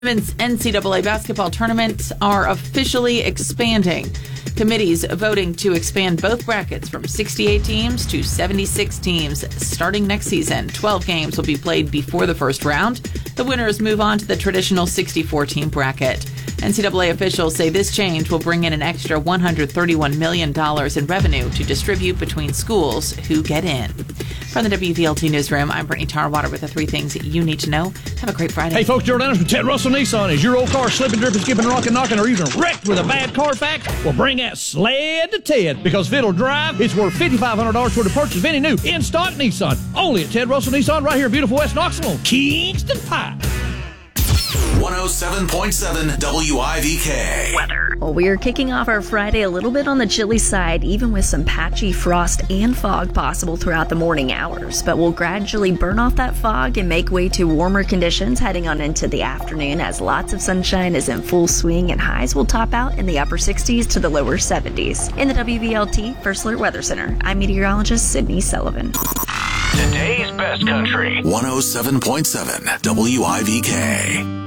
Women's NCAA basketball tournaments are officially expanding. Committees voting to expand both brackets from 68 teams to 76 teams starting next season. 12 games will be played before the first round. The winners move on to the traditional 64-team bracket. NCAA officials say this change will bring in an extra $131 million in revenue to distribute between schools who get in. From the WVLT Newsroom, I'm Brittany Tarwater with the 3 things that you need to know. Have a great Friday. Hey, folks, Gerald Adams from Ted Russell Nissan. Is your old car slipping, dripping, skipping, rocking, knocking, or even wrecked with a bad Carfax? Well, bring that sled to Ted, because if it'll drive, it's worth $5,500 for the purchase of any new in-stock Nissan. Only at Ted Russell Nissan right here in beautiful West Knoxville on Kingston Pike. 107.7 WIVK. Weather. Well, we are kicking off our Friday a little bit on the chilly side, even with some patchy frost and fog possible throughout the morning hours. But we'll gradually burn off that fog and make way to warmer conditions heading on into the afternoon, as lots of sunshine is in full swing and highs will top out in the upper 60s to the lower 70s. In the WVLT First Alert Weather Center, I'm meteorologist Sydney Sullivan. Today's best country. 107.7 WIVK.